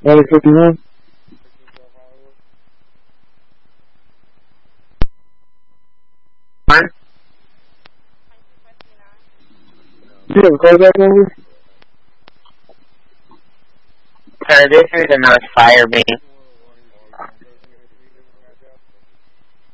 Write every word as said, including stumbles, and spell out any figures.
Area fifty-one. One. You have a call back over? Sir, this is a North Fire Base.